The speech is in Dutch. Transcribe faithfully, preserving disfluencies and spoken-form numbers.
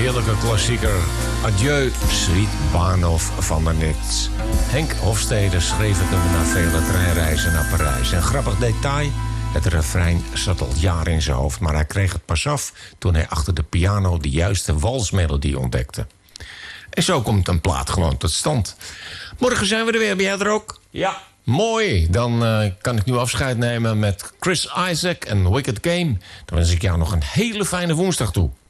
heerlijke klassieker. Adieu, Sweet Bahnhof van der Nits. Henk Hofstede schreef het nummer na vele treinreizen naar Parijs. Een grappig detail, het refrein zat al jaren in zijn hoofd... maar hij kreeg het pas af toen hij achter de piano de juiste walsmelodie ontdekte. En zo komt een plaat gewoon tot stand. Morgen zijn we er weer, ben jij er ook? Ja. Mooi, dan uh, kan ik nu afscheid nemen met Chris Isaak en Wicked Game. Dan wens ik jou nog een hele fijne woensdag toe.